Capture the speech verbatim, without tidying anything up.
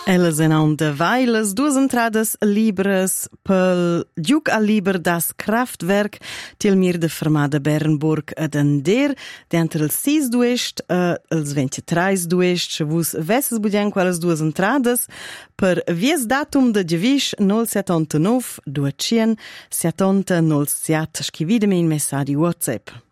Elas en aun de Weiles, duas entradas libres pel giug al liber das Kraftwerk til mir de fermada Bernburg ad Ander, d'entre els sis duest e els ventitreis duest, vus vesses bugen quelles duas entradas per vies datum de gevisch null settantanov duecient settanta null siat, scrividemi in messaggi WhatsApp.